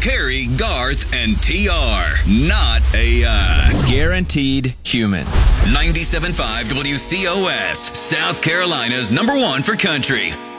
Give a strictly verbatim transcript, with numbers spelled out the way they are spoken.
Carrie, Garth, and T R. Not A I. Guaranteed human. ninety-seven point five W C O S, South Carolina's number one for country.